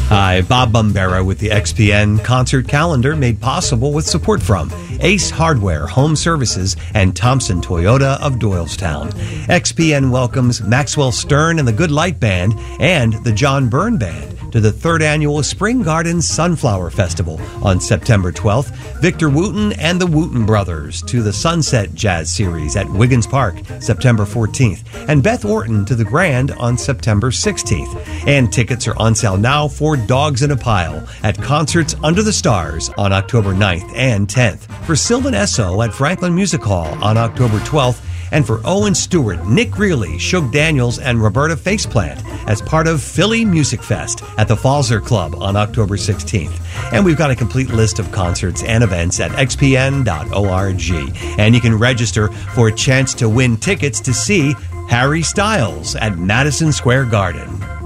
Hi, Bob Bumbera with the XPN concert calendar, made possible with support from Ace Hardware, Home Services, and Thompson Toyota of Doylestown. XPN welcomes Maxwell Stern and the Good Light Band and the John Byrne Band to the 3rd Annual Spring Garden Sunflower Festival on September 12th. Victor Wooten and the Wooten Brothers to the Sunset Jazz Series at Wiggins Park, September 14th. And Beth Orton to the Grand on September 16th. And tickets are on sale now for Dogs in a Pile at Concerts Under the Stars on October 9th and 10th. For Sylvan Esso at Franklin Music Hall on October 12th. And for Owen Stewart, Nick Greeley, Shug Daniels, and Roberta Faceplant as part of Philly Music Fest at the Falzer Club on October 16th. And we've got a complete list of concerts and events at xpn.org. And you can register for a chance to win tickets to see Harry Styles at Madison Square Garden.